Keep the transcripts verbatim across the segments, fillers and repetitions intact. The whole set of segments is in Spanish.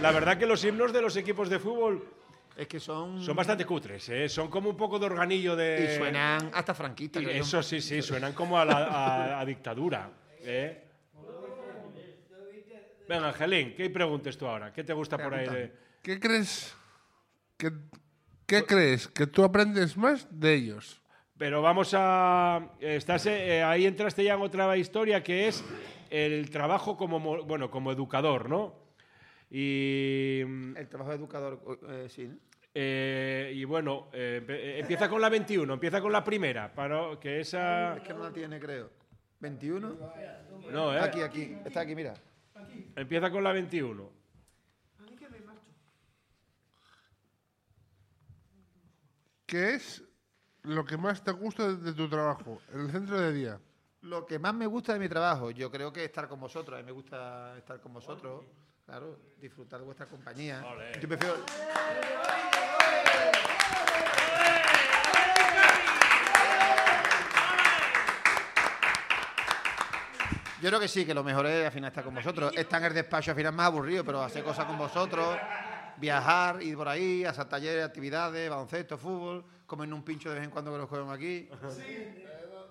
la verdad que los himnos de los equipos de fútbol es que son... Son bastante cutres, ¿eh? Son como un poco de organillo de... Y suenan hasta franquistas. Eso sí, sí, suenan como a la a, a dictadura, ¿eh? Venga, Angelín, ¿qué preguntes tú ahora? ¿Qué te gusta Pregunta. por ahí de...? ¿Qué crees que, qué crees que tú aprendes más de ellos? Pero vamos a... Estás, eh, ahí entraste ya en otra historia que es el trabajo como, bueno, como educador, ¿no? Y... El trabajo de educador, eh, sí, ¿no? Eh, y bueno, eh, empieza con la veintiuno, empieza con la primera, para que esa... Es que no la tiene, creo. ¿veintiuno? No, ¿eh? Aquí, aquí, está aquí, mira. Empieza con la veintiuno. ¿Qué es lo que más te gusta de, de tu trabajo en el centro de día? Lo que más me gusta de mi trabajo, yo creo que estar con vosotros. A mí me gusta estar con vosotros, claro, disfrutar de vuestra compañía. Olé. Yo prefiero... Yo creo que sí, que lo mejor es al final estar con vosotros. Estar en el despacho al final es más aburrido, pero hacer cosas con vosotros, viajar, ir por ahí, hacer talleres, actividades, baloncesto, fútbol, comer un pincho de vez en cuando que nos comemos aquí. Sí.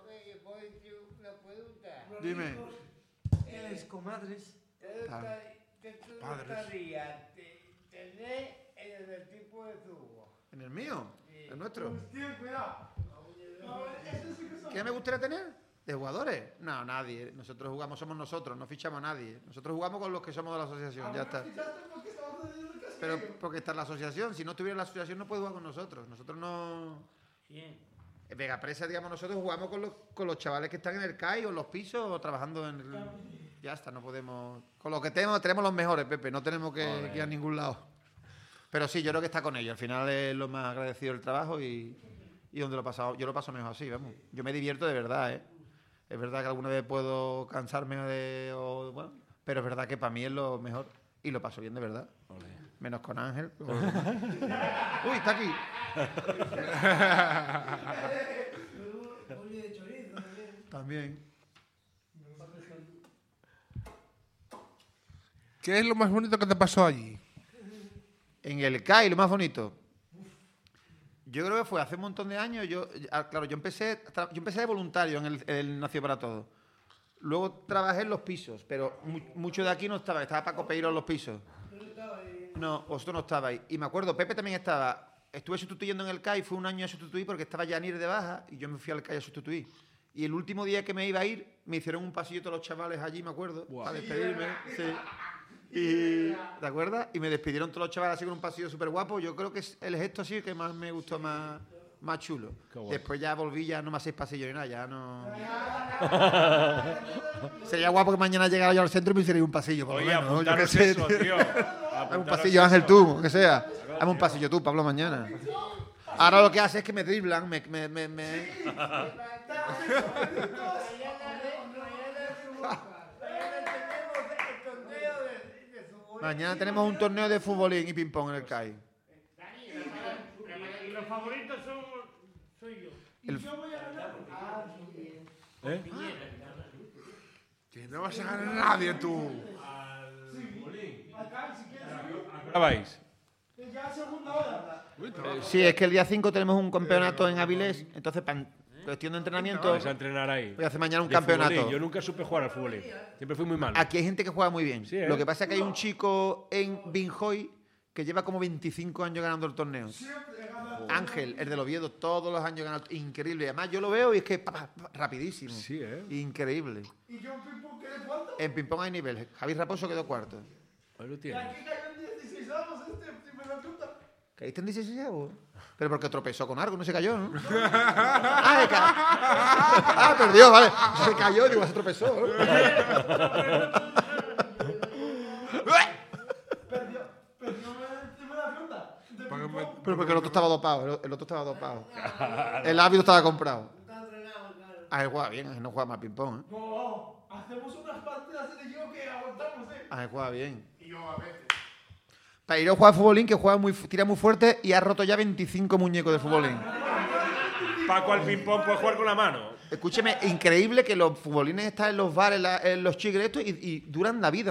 Dime. Eres comadres. ¿Te gustaría tener en el tipo de tubo? ¿En el mío? ¿El nuestro? Hostia, cuidado. ¿Qué me gustaría tener? ¿De jugadores? No, nadie. Nosotros jugamos, somos nosotros, no fichamos a nadie. Nosotros jugamos con los que somos de la asociación, ya está. Pero porque está en la asociación. Si no estuviera en la asociación no puede jugar con nosotros. Nosotros no... En Vega Presa, digamos, nosotros jugamos con los, con los chavales que están en el C A I o en los pisos o trabajando en el... Ya está, no podemos... Con lo que tenemos, tenemos los mejores, Pepe. No tenemos que, que ir a ningún lado. Pero sí, yo creo que está con ellos. Al final es lo más agradecido del trabajo y, y donde lo he pasado. Yo lo paso mejor así, vamos. Yo me divierto de verdad, ¿eh? Es verdad que alguna vez puedo cansarme de... O, bueno, pero es verdad que para mí es lo mejor y lo paso bien de verdad. Olé. Menos con Ángel. Uy, está aquí. También. ¿Qué es lo más bonito que te pasó allí? En el C A I, lo más bonito. Yo creo que fue hace un montón de años. Yo, claro, yo empecé, yo empecé de voluntario en el, el Nació para Todos. Luego trabajé en los pisos, pero mu mucho de aquí no estaba. Estaba Paco Peiro en los pisos. No, vosotros no estabais. Y me acuerdo, Pepe también estaba. Estuve sustituyendo en el C A I, fue un año a sustituir porque estaba Yanir de baja y yo me fui al C A I a sustituir. Y el último día que me iba a ir, me hicieron un pasillo todos los chavales allí, me acuerdo, wow, para despedirme. Sí. Y, ¿te acuerdas? Y me despidieron todos los chavales así con un pasillo súper guapo. Yo creo que es el gesto así que más me gustó, más, más chulo. Después ya volví, ya no me hacéis pasillo ni nada, ya no... Sería guapo que mañana llegara yo al centro y me hicierais un pasillo. Por Oye, lo menos, apuntaros yo sé, eso, tío. Hazme un pasillo, Ángel, tú, que sea. Hazme un pasillo tú, Pablo, mañana. Ahora lo que hace es que me driblan, me... me, me, me... Mañana tenemos un torneo de fútbolín y ping-pong en el C A I. Y los favoritos son soy yo. El... Y yo voy a ganar. ¿Eh? Que no vas a ganar a nadie, tú. ¿Ahora vais? Ya segunda hora. Sí, es que el día cinco tenemos un campeonato en Avilés, entonces para cuestión de entrenamiento Vais a entrenar ahí. voy a hacer mañana un De campeonato. futbolín. Yo nunca supe jugar al fútbol. Siempre fui muy malo. Aquí hay gente que juega muy bien. Sí, ¿eh? Lo que pasa es que hay un chico en Binjoy que lleva como veinticinco años ganando el torneo. Ángel, el del Oviedo, todos los años ganando. Increíble. Además, yo lo veo y es que pa, pa, pa, rapidísimo. Sí, ¿eh? Increíble. ¿Y yo en ping-pong quedé cuánto? En ping-pong hay nivel. Javi Raposo quedó cuarto. Ahí lo Y tienes. aquí cayó en dieciséis años este, si me lo apunta. ¿Caíste en dieciséis avos? Pero porque tropezó con algo, no se cayó, ¿no? ah, ca... ah, perdió, vale. Se cayó, digo, se tropezó. Perdió, perdió en primera ronda. De ping-pong. Pero porque el otro estaba dopado, el otro estaba dopado. El árbitro estaba comprado. Ah, él juega bien, él no juega más ping-pong, ¿eh? No, hacemos unas partidas de yo que aguantamos, ¿eh? Ah, él juega bien. Y yo a veces. Peiro juega futbolín, que juega muy, tira muy fuerte y ha roto ya veinticinco muñecos de futbolín. Paco al ping-pong puede jugar con la mano. Escúcheme, increíble que los futbolines están en los bares, en, la, en los chigres estos y, y duran la vida.